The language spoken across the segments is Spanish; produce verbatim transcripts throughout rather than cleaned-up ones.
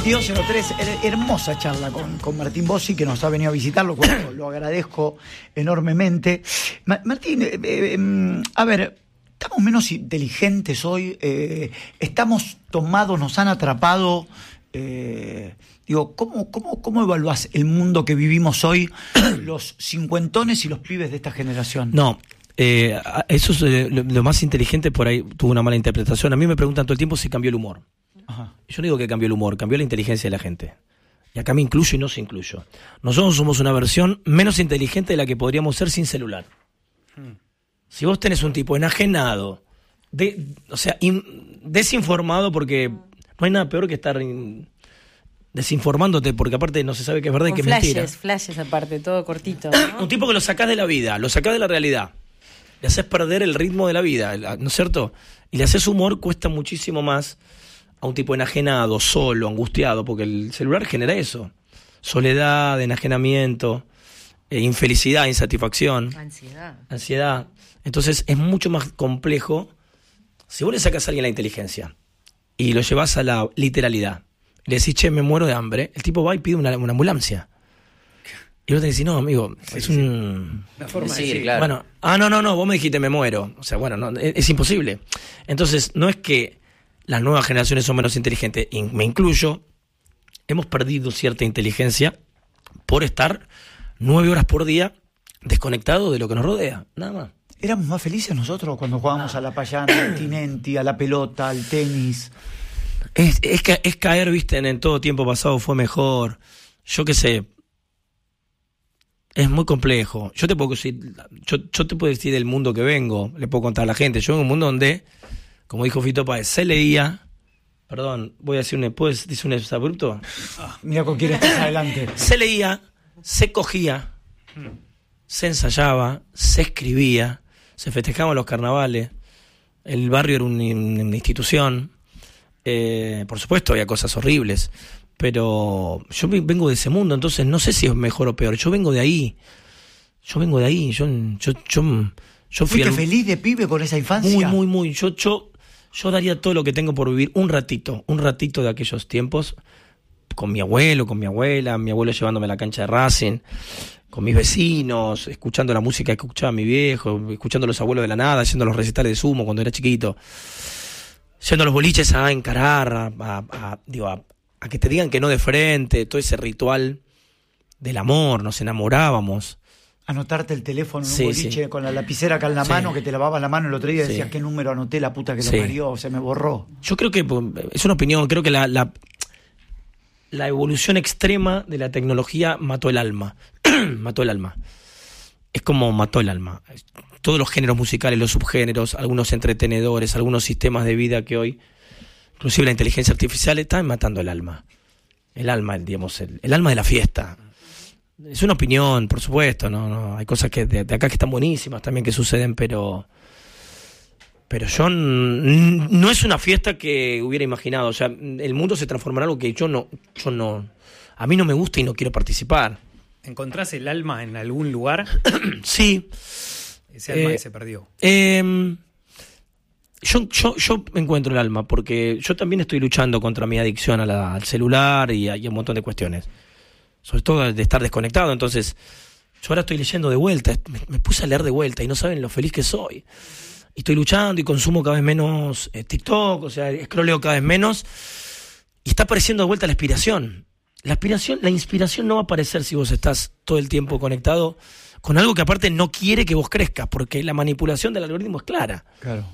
veintidós cero tres, hermosa charla con, con Martín Bossi, que nos ha venido a visitar, lo cual lo, lo agradezco enormemente. Ma- Martín, eh, eh, a ver, estamos menos inteligentes hoy, eh, estamos tomados, nos han atrapado. Eh, digo, ¿cómo, cómo, ¿cómo evaluás el mundo que vivimos hoy, los cincuentones y los pibes de esta generación? No, eh, eso es eh, lo, lo más inteligente, por ahí tuvo una mala interpretación. A mí me preguntan todo el tiempo si cambió el humor. Ajá. Yo no digo que cambió el humor, cambió la inteligencia de la gente. Y acá me incluyo y no se incluyo. Nosotros somos una versión menos inteligente de la que podríamos ser sin celular. Hmm. Si vos tenés un tipo enajenado, de, o sea, in, desinformado, porque no hay nada peor que estar in, desinformándote, porque aparte no se sabe qué es verdad y qué es mentira. Flashes, flashes aparte, todo cortito, ¿no? Un tipo que lo sacás de la vida, lo sacás de la realidad. Le haces perder el ritmo de la vida, ¿no es cierto? Y le haces humor, cuesta muchísimo más a un tipo enajenado, solo, angustiado, porque el celular genera eso. Soledad, enajenamiento, eh, infelicidad, insatisfacción. Ansiedad. Ansiedad. Entonces es mucho más complejo. Si vos le sacas a alguien la inteligencia y lo llevas a la literalidad, le decís, che, me muero de hambre, el tipo va y pide una, una ambulancia. Y vos te decís, no, amigo, sí, es sí. un... Una forma de decir, claro. Bueno, ah, no, no, no, vos me dijiste, me muero. O sea, bueno, no, es, es imposible. Entonces, no es que las nuevas generaciones son menos inteligentes, y me incluyo, hemos perdido cierta inteligencia por estar nueve horas por día desconectados de lo que nos rodea, nada más. Éramos más felices nosotros cuando jugábamos a la payana, al tinenti, a la pelota, al tenis. Es, es, es caer, viste, en, en todo tiempo pasado fue mejor. Yo qué sé. Es muy complejo. Yo te puedo decir, yo, yo te puedo decir del mundo que vengo, le puedo contar a la gente. Yo vengo de un mundo donde, como dijo Fito Páez, se leía. Perdón, voy a decir un, ¿puedes decir un exabrupto? Ah, mira con quién estás adelante. Se leía, se cogía, se ensayaba, se escribía, se festejaban los carnavales, el barrio era un, una institución. Eh, por supuesto había cosas horribles, pero yo vengo de ese mundo, entonces no sé si es mejor o peor. Yo vengo de ahí, yo vengo de ahí, yo, yo, yo, yo fui ¿Fuiste al... feliz de pibe con esa infancia? Muy, muy, muy. Yo, yo, yo daría todo lo que tengo por vivir un ratito, un ratito de aquellos tiempos, con mi abuelo, con mi abuela, mi abuelo llevándome a la cancha de Racing, con mis vecinos, escuchando la música que escuchaba mi viejo, escuchando a los abuelos de la nada, haciendo los recitales de Sumo cuando era chiquito, yendo a los boliches a encarar, a, a, a, digo, a, a que te digan que no de frente, todo ese ritual del amor, nos enamorábamos. Anotarte el teléfono en un sí, boliche sí. con la lapicera acá en la sí. mano, que te lavabas la mano el otro día y sí. decías qué número anoté, la puta que lo sí. parió, se me borró. Yo creo que, es una opinión, creo que la, la, la evolución extrema de la tecnología mató el alma. mató el alma. Es como mató el alma. Todos los géneros musicales, los subgéneros, algunos entretenedores, algunos sistemas de vida que hoy, inclusive la inteligencia artificial, están matando el alma. El alma, digamos, el, el alma de la fiesta. Es una opinión, por supuesto, no, no, hay cosas que de, de acá que están buenísimas también que suceden, pero pero yo n- no es una fiesta que hubiera imaginado. O sea, el mundo se transformará en algo que yo no, yo no, a mí no me gusta y no quiero participar. ¿Encontrás el alma en algún lugar? Sí. Ese alma eh, que se perdió. Eh, yo, yo, yo encuentro el alma porque yo también estoy luchando contra mi adicción a la, al celular y a, y a un montón de cuestiones. Sobre todo de estar desconectado. Entonces, yo ahora estoy leyendo de vuelta, me, me puse a leer de vuelta y no saben lo feliz que soy. Y estoy luchando y consumo cada vez menos eh, TikTok, o sea, scrolleo cada vez menos. Y está apareciendo de vuelta la inspiración. La aspiración, la inspiración no va a aparecer si vos estás todo el tiempo conectado con algo que aparte no quiere que vos crezcas, porque la manipulación del algoritmo es clara. Claro.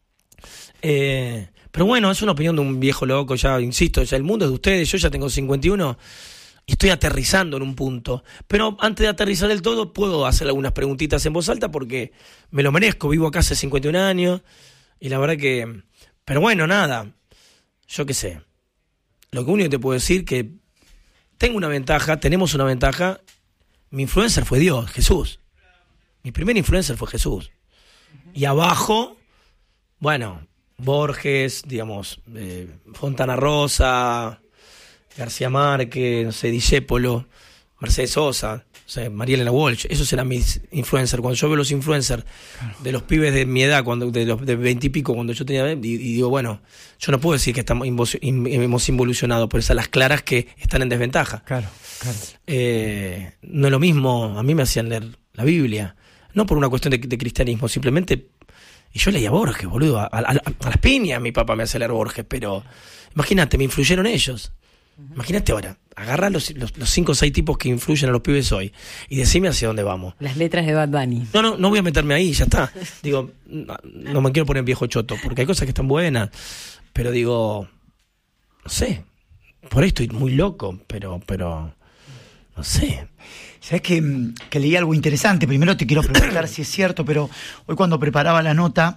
Eh, pero bueno, es una opinión de un viejo loco, ya insisto, ya el mundo es de ustedes, yo ya tengo cincuenta y uno y estoy aterrizando en un punto. Pero antes de aterrizar del todo, puedo hacer algunas preguntitas en voz alta porque me lo merezco. Vivo acá hace cincuenta y un años y la verdad que... Pero bueno, nada, yo qué sé. Lo único que te puedo decir que tengo una ventaja, tenemos una ventaja. Mi influencer fue Dios, Jesús. Mi primer influencer fue Jesús. Y abajo, bueno, Borges, digamos, eh, Fontana Rosa... García Márquez, no sé, Discépolo, Mercedes Sosa. O sea, María Elena Walsh, esos eran mis influencers. Cuando yo veo los influencers claro. de los pibes de mi edad, cuando de los de veintipico, cuando yo tenía, y, y digo, bueno, yo no puedo decir que estamos invo- in, hemos involucionado, por eso las claras que están en desventaja. Claro, claro. Eh, no es lo mismo, a mí me hacían leer la Biblia, no por una cuestión de, de cristianismo, simplemente, y yo leía Borges, boludo, a, a, a, a las piñas mi papá me hacía leer Borges, pero imagínate, me influyeron ellos. Imagínate ahora, agarra los, los, los cinco o seis tipos que influyen a los pibes hoy y decime hacia dónde vamos. Las letras de Bad Bunny. No, no, no voy a meterme ahí, ya está. Digo, no, no me quiero poner viejo choto, porque hay cosas que están buenas, pero digo, no sé, por ahí estoy muy loco, pero, pero, no sé. Sabes que, que leí algo interesante. Primero te quiero preguntar si es cierto, pero hoy cuando preparaba la nota,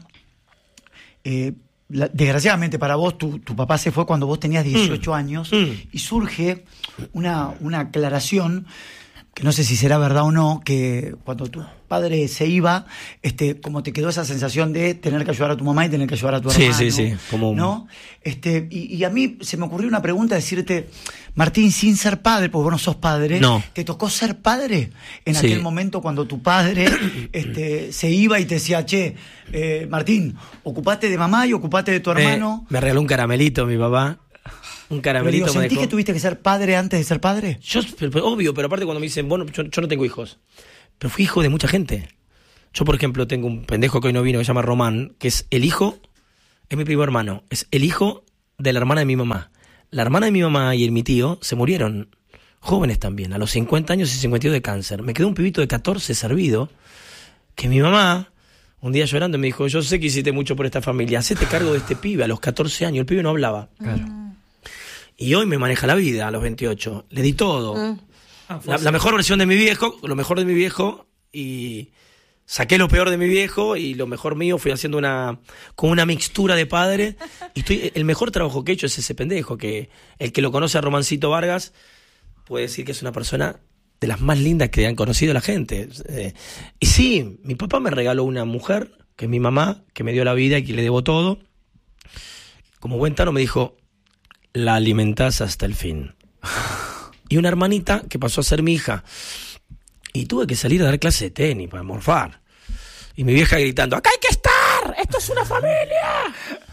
eh, La, desgraciadamente para vos, tu, tu papá se fue cuando vos tenías dieciocho mm. años mm. y surge una, una aclaración que no sé si será verdad o no, que cuando tu padre se iba, este, como te quedó esa sensación de tener que ayudar a tu mamá y tener que ayudar a tu sí, hermano. Sí, sí, sí. Como... ¿no? Este, y, y a mí se me ocurrió una pregunta, decirte, Martín, sin ser padre, porque vos no sos padre, no. ¿te tocó ser padre en sí. aquel momento cuando tu padre este, se iba y te decía, che, eh, Martín, ocupate de mamá y ocupate de tu hermano? Me, me regaló un caramelito mi papá. Un caramelito. Pero digo, me ¿sentís dejó. que tuviste que ser padre antes de ser padre? Yo, pero, pero, obvio, pero aparte cuando me dicen, bueno, yo, yo no tengo hijos, pero fui hijo de mucha gente. Yo, por ejemplo, tengo un pendejo que hoy no vino, que se llama Román, que es el hijo, es mi primo hermano, es el hijo de la hermana de mi mamá. La hermana de mi mamá y el, mi tío se murieron jóvenes también, a los cincuenta años y cincuenta y dos de cáncer. Me quedó un pibito de catorce servido, que mi mamá, un día llorando, me dijo, yo sé que hiciste mucho por esta familia, hacete cargo de este pibe a los catorce años. El pibe no hablaba. Claro. Y hoy me maneja la vida a los veintiocho. Le di todo. Mm. Ah, la, la mejor versión de mi viejo, lo mejor de mi viejo, y saqué lo peor de mi viejo, y lo mejor mío fui haciendo una con una mixtura de padre. Y estoy, el mejor trabajo que he hecho es ese pendejo, que el que lo conoce a Romancito Vargas puede decir que es una persona de las más lindas que han conocido la gente. Eh, y sí, mi papá me regaló una mujer, que es mi mamá, que me dio la vida y que le debo todo. Como buen tano me dijo, la alimentás hasta el fin. Y una hermanita que pasó a ser mi hija. Y tuve que salir a dar clase de tenis para morfar. Y mi vieja gritando, ¡acá hay que estar! ¡Esto es una familia!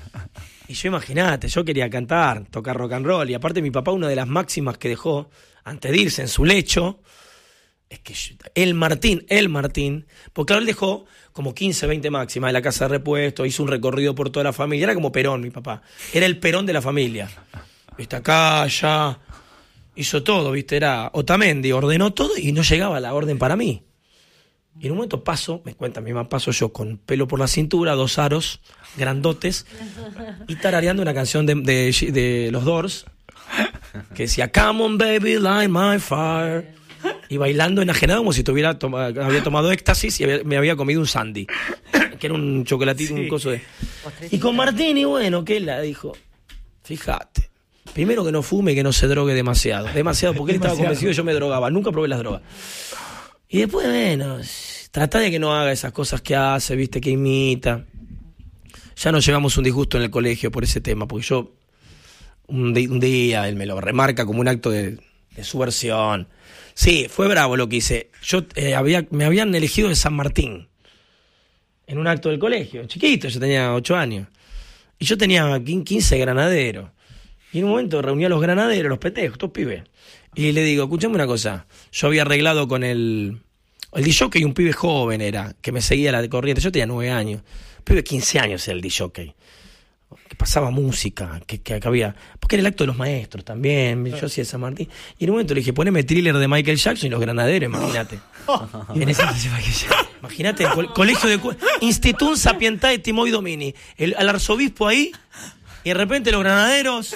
Y yo, imagínate, yo quería cantar, tocar rock and roll. Y aparte mi papá, una de las máximas que dejó antes de irse en su lecho, es que yo, el Martín, el Martín, porque claro, él dejó como quince, veinte máximas de la casa de repuesto, hizo un recorrido por toda la familia, era como Perón mi papá, era el Perón de la familia. Viste, acá, allá, hizo todo, viste, era Otamendi, ordenó todo y no llegaba la orden para mí. Y en un momento paso, me cuenta mi mamá, paso yo con pelo por la cintura, dos aros grandotes, y tarareando una canción de, de, de los Doors, que decía, come on baby, light my fire, y bailando enajenado como si tuviera toma, había tomado éxtasis y había, me había comido un sandy, que era un chocolatito, sí. Un coso de... Y con Martini, bueno, que él la dijo, fíjate, primero que no fume y que no se drogue demasiado. Demasiado, porque él estaba convencido que yo me drogaba. Nunca probé las drogas. Y después, bueno, trata de que no haga esas cosas que hace, viste, que imita. Ya nos llevamos un disgusto en el colegio por ese tema, porque yo, un, di- un día, él me lo remarca como un acto de, de subversión. Sí, fue bravo lo que hice. Yo eh, había, me habían elegido de San Martín, en un acto del colegio, chiquito, yo tenía ocho años. Y yo tenía quince granaderos. Y en un momento reuní a los granaderos, los petejos, todos pibes. Y le digo, escuchame una cosa. Yo había arreglado con el... El disjockey, un pibe joven era, que me seguía la corriente. Yo tenía nueve años. Pibe de quince años era el disjockey. Que pasaba música, que, que, que había... Porque era el acto de los maestros también. Yo hacía San Martín. Y en un momento le dije, poneme Thriller de Michael Jackson y los granaderos, imagínate. En ese... Imagínate, el co- colegio de... Instituto Sapientae Timoi Domini. El, al arzobispo ahí, y de repente los granaderos...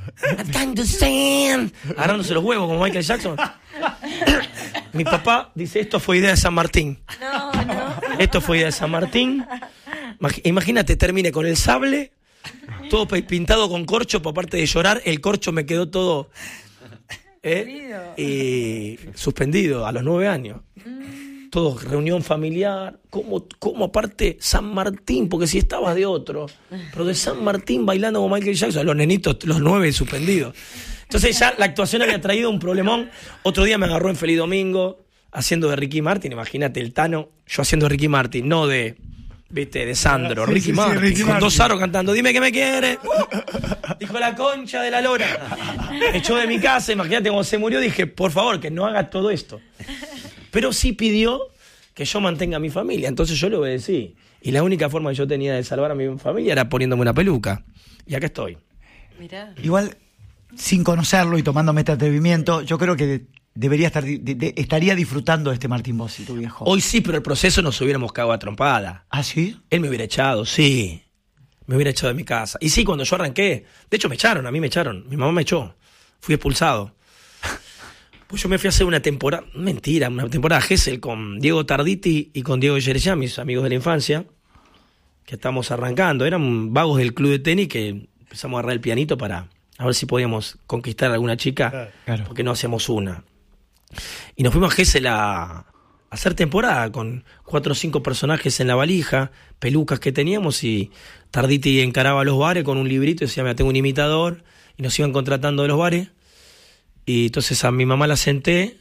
agarrándose los huevos como Michael Jackson. Mi papá dice, esto fue idea de San Martín. No, no. Esto fue idea de San Martín. Imagínate, terminé con el sable, todo pintado con corcho, por aparte de llorar, el corcho me quedó todo ¿eh? y suspendido a los nueve años. Todo reunión familiar, como, como aparte San Martín, porque si estabas de otro, pero de San Martín bailando con Michael Jackson, los nenitos, los nueve suspendidos. Entonces ya la actuación había traído un problemón. Otro día me agarró en Feliz Domingo, haciendo de Ricky Martin, imagínate el Tano, yo haciendo de Ricky Martin, no de, viste, de Sandro, Sí, Ricky sí, sí, Martin, Ricky con Martin. dos aros cantando, dime que me quiere. Uh, dijo la concha de la lora. Me echó de mi casa, imagínate cuando se murió, dije, por favor, que no haga todo esto. Pero sí pidió que yo mantenga a mi familia, entonces yo le obedecí. Y la única forma que yo tenía de salvar a mi familia era poniéndome una peluca. Y acá estoy. Mirá. Igual, sin conocerlo y tomándome este atrevimiento, yo creo que de- debería estar, di- de- de- estaría disfrutando de este Martín Bossi, tu viejo. Hoy sí, pero el proceso nos hubiéramos cagado a trompada. ¿Ah, sí? Él me hubiera echado, sí. Me hubiera echado de mi casa. Y sí, cuando yo arranqué, de hecho me echaron, a mí me echaron. Mi mamá me echó. Fui expulsado. Pues yo me fui a hacer una temporada, mentira, una temporada Gesell con Diego Tarditi y con Diego Yerellá, mis amigos de la infancia, que estamos arrancando. Eran vagos del club de tenis que empezamos a agarrar el pianito para a ver si podíamos conquistar a alguna chica, Claro. porque no hacíamos una. Y nos fuimos a Gesell a, a hacer temporada con cuatro o cinco personajes en la valija, pelucas que teníamos, y Tarditi encaraba los bares con un librito y decía, mira, tengo un imitador, y nos iban contratando de los bares. Y entonces a mi mamá la senté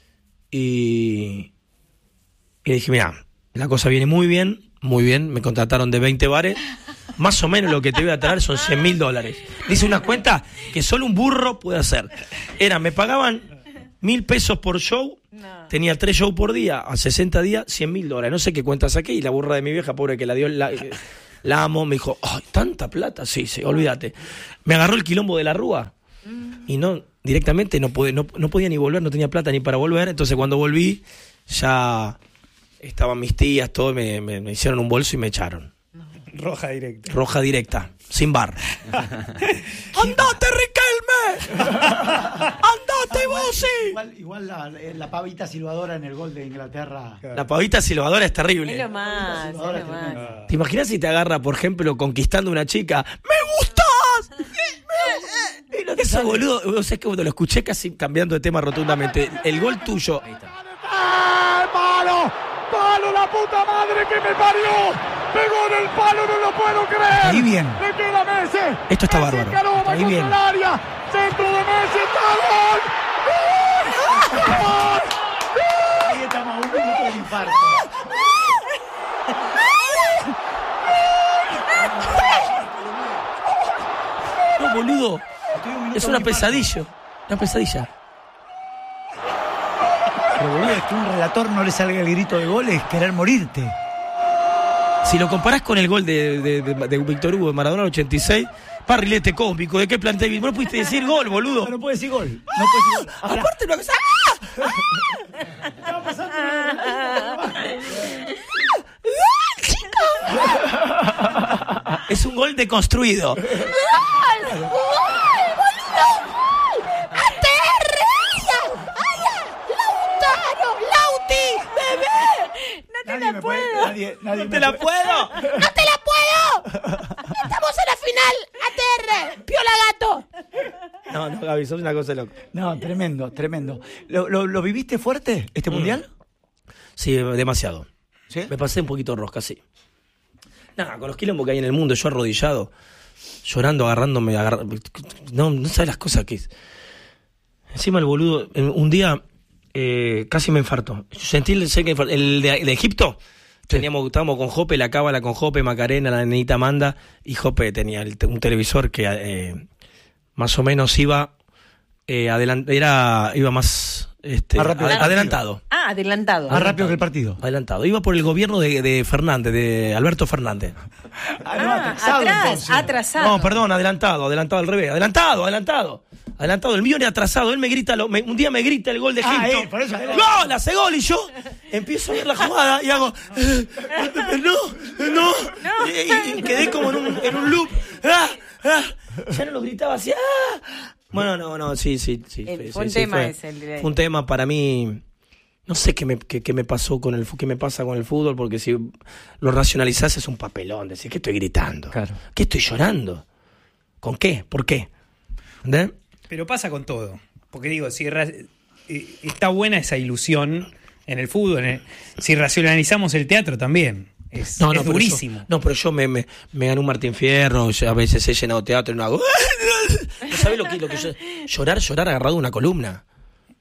y, y dije, mira, la cosa viene muy bien, muy bien, me contrataron de veinte bares, más o menos lo que te voy a traer son cien mil dólares. Dice una cuenta que solo un burro puede hacer. Era, me pagaban mil pesos por show, No. tenía tres shows por día, a sesenta días, cien mil dólares. No sé qué cuenta saqué, y la burra de mi vieja, pobre que la dio, la, la amo, me dijo, ay, ¿tanta plata? Sí, sí, olvídate. Me agarró el quilombo de la Rúa y no, directamente no, pude, no, no podía ni volver, no tenía plata ni para volver. Entonces cuando volví, ya estaban mis tías, todo, me, me, me hicieron un bolso y me echaron. Roja directa. Roja directa, sin bar. ¡Andate, Riquelme! ¡Andate, Bossi! Igual, igual la, la pavita silbadora en el gol de Inglaterra. La pavita silbadora es Es terrible. lo más, es lo Ahora más. ¿Te imaginas si te agarra, por ejemplo, conquistando una chica? ¡Me gustas! Y no te sos boludo. O sea, es que cuando lo escuché casi cambiando de tema rotundamente. El gol tuyo. ¡Ah, palo! ¡Palo, la puta madre que me parió! ¡Pegó en el palo, no lo puedo creer! Ahí bien. ¡Le queda Messi! Esto está Messi bárbaro. encaró, va Ahí contra bien. el área. ¡Centro de Messi! ¡Está gol! ¡Gol! ¡Gol! Ahí estamos a un minuto del infarto. No, boludo. Estoy a un minuto Es una del infarto. pesadilla. Una pesadilla. Pero boludo, es que a un relator no le salga el grito de gol, es querer morirte. Si lo comparás con el gol de, de, de, de Víctor Hugo de Maradona en el ochenta y seis, parrilete cósmico, ¿de qué plantel? No pudiste decir gol, boludo. No puede decir gol. No puede decir gol. Ahora, Aparte una cosa. Es un gol deconstruido. nadie me puede. Nadie, nadie ¡No me te la puede- puedo! ¡No te la puedo! ¡Estamos en la final! ¡A T R! ¡Piola gato! No, no, Gaby, sos una cosa loca. No, tremendo, tremendo. ¿Lo, lo, lo viviste fuerte este mundial? Sí, demasiado. ¿Sí? Me pasé un poquito rosca, sí. Nada, con los quilombos que hay en el mundo, yo arrodillado, llorando, agarrándome, agarra- no, no sabes las cosas que es. Encima el boludo, en- un día eh, casi me infartó. Sentí el, sé que infartó. el de, el de Egipto. Teníamos, estábamos con Jope, la cábala con Jope, Macarena, la nenita Amanda, y Jope tenía el- un televisor que eh, más o menos iba eh, adelant- era iba más este, Más rápido. ad- adelantado. Ah, adelantado. Más rápido que el partido. Adelantado. Iba por el gobierno de, de Fernández, de Alberto Fernández. Ah, no, Ah, atrasado, atrás, entonces. atrasado. No, perdón, adelantado, adelantado al revés. Adelantado, adelantado. Adelantado. El mío era atrasado. Él me grita, lo- me- un día me grita el gol de Ah, Egipto. él, por eso. ¡Gol! Hace gol. Y yo empiezo a ver la jugada y hago. eh, no, no. Y, y quedé como en un, en un loop. ¡Ah! ¡Ah! Ya no lo gritaba así. ¡Ah! Bueno, no, no, sí, sí, sí. El- sí, fue un sí, tema fue, ese, el de- fue un tema para mí. No sé qué me, qué, qué me pasó con el fu- qué me pasa con el fútbol, porque si lo racionalizás es un papelón. Decir, ¿qué estoy gritando? Claro. ¿Qué estoy llorando? ¿Con qué? ¿Por qué? ¿Entendés? Pero pasa con todo. Porque digo, si ra- eh, está buena esa ilusión en el fútbol, en el- si racionalizamos el teatro también. Es, No, no, es pero durísimo. Yo, no, pero yo me, me, me gané un Martín Fierro, yo a veces he llenado teatro y no hago. ¿No sabés lo que, lo que yo. Llorar, llorar agarrado a una columna.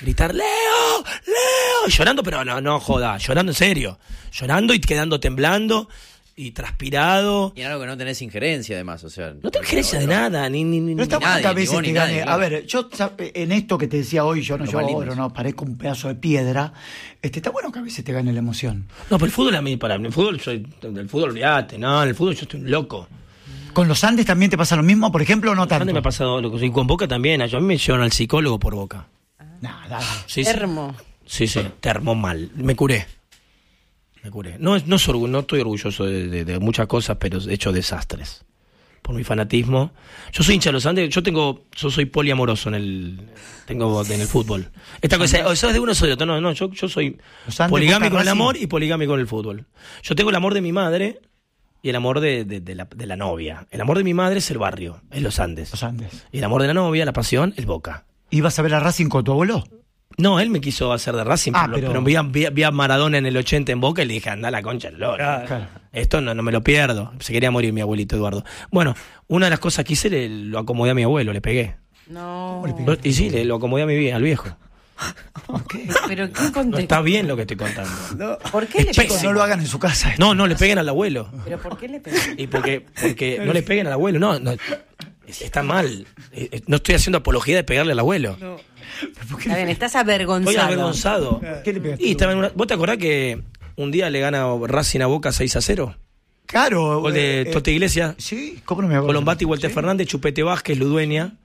gritar Leo, Leo, llorando, pero no, no joda, llorando en serio, llorando y quedando temblando y transpirado. Y en algo que no tenés injerencia, además, o sea. No tengo injerencia de nada, ni ni ni. No está Ni bueno nadie, que a ni veces vos, te ni gane. nadie, A claro. ver, yo en esto que te decía hoy, yo no Los llevo malignos. oro, no, parezco un pedazo de piedra. Este, está bueno que a veces te gane la emoción. No, pero el fútbol a mí, para mí, el fútbol, soy, del fútbol olvídate, no, en el fútbol yo estoy un loco. ¿Con los Andes también te pasa lo mismo, por ejemplo, o no tanto? Antes me ha pasado loco, y con Boca también, a mí me llevaron al psicólogo por Boca. Nah, dale. Sí, sí. Termo. Sí, sí, termo mal. Me curé. Me curé. No, es- no, es orgu- no estoy orgulloso de, de- de muchas cosas, pero he hecho desastres. Por mi fanatismo. Yo soy hincha de los Andes, yo tengo, yo soy poliamoroso en el, tengo en el fútbol. Esta cosa, o sos de uno o soy de otro. No, no, yo, yo soy Los Andes, poligámico Boca, en el Racing. amor y poligámico en el fútbol. Yo tengo el amor de mi madre y el amor de, de- de la, de la novia. El amor de mi madre es el barrio, es los Andes. Los Andes. Y el amor de la novia, la pasión, el Boca. ¿Ibas a ver a Racing con tu abuelo? No, él me quiso hacer de Racing, Ah, pero, pero- pero vi, a, vi a- vi a Maradona en el ochenta en Boca y le dije, anda a la concha del loro. Claro. Claro. Esto no, no me lo pierdo. Se quería morir mi abuelito Eduardo. Bueno, una de las cosas que hice, le, lo acomodé a mi abuelo, le pegué. No. Lo- y sí, le, lo acomodé a mi vie- al viejo. Pero qué No contexto. está bien lo que estoy contando. ¿Por qué le Es Chicos, pegó? no lo hagan en su casa. No, no le peguen al abuelo. ¿Pero por qué le pegó? Y porque, porque no le peguen al abuelo. No, no, está mal. Eh, eh, No estoy haciendo apología de pegarle al abuelo. Está bien, estás Estoy avergonzado. avergonzado. ¿Qué le pegaste? Y estaba en una- ¿Vos te acordás que un día le gana Racing a Boca seis a cero? Claro. Gol de eh, eh, Tote Iglesias, Sí, ¿cómo no me acuerdo? Colombati, Walter Sí. Fernández, Chupete Vázquez, Ludueña.